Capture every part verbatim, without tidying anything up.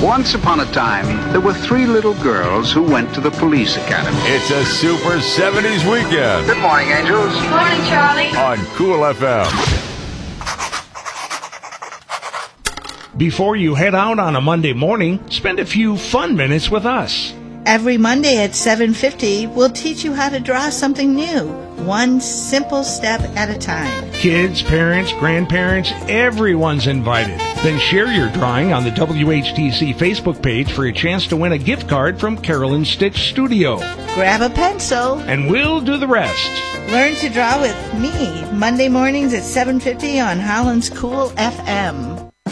Once upon a time, there were three little girls who went to the police academy. It's a Super seventies weekend. Good morning, angels. Good morning, Charlie. On Cool F M. Before you head out on a Monday morning, spend a few fun minutes with us. Every Monday at seven fifty, we'll teach you how to draw something new, one simple step at a time. Kids, parents, grandparents, everyone's invited. Then share your drawing on the W H T C Facebook page for a chance to win a gift card from Carolyn Stitch Studio. Grab a pencil. And we'll do the rest. Learn to draw with me, Monday mornings at seven fifty on Holland's Cool F M.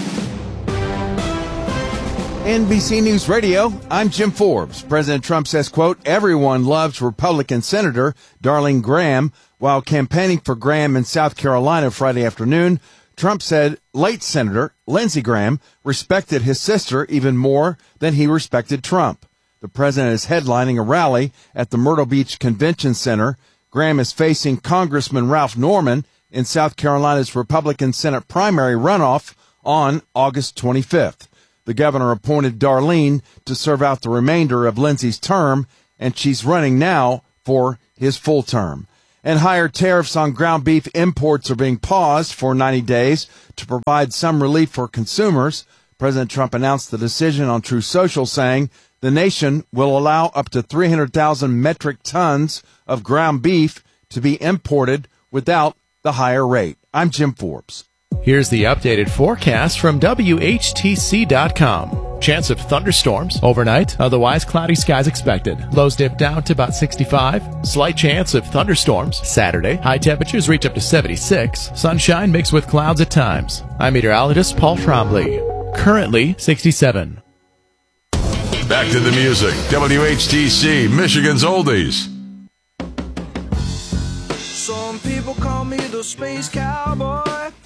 N B C News Radio, I'm Jim Forbes. President Trump says, quote, everyone loves Republican Senator Darlene Graham. While campaigning for Graham in South Carolina Friday afternoon, Trump said late Senator Lindsey Graham respected his sister even more than he respected Trump. The president is headlining a rally at the Myrtle Beach Convention Center. Graham is facing Congressman Ralph Norman in South Carolina's Republican Senate primary runoff on August twenty-fifth. The governor appointed Darlene to serve out the remainder of Lindsey's term, and she's running now for his full term. And higher tariffs on ground beef imports are being paused for ninety days to provide some relief for consumers. President Trump announced the decision on Truth Social, saying the nation will allow up to three hundred thousand metric tons of ground beef to be imported without the higher rate. I'm Jim Forbes. Here's the updated forecast from W H T C dot com. Chance of thunderstorms overnight, otherwise cloudy skies expected. Lows dip down to about sixty-five. Slight chance of thunderstorms Saturday. High temperatures reach up to seventy-six. Sunshine mixed with clouds at times. I'm meteorologist Paul Trombley. Currently sixty-seven. Back to the music. W H T C, Michigan's Oldies. Some people call me the space cowboy.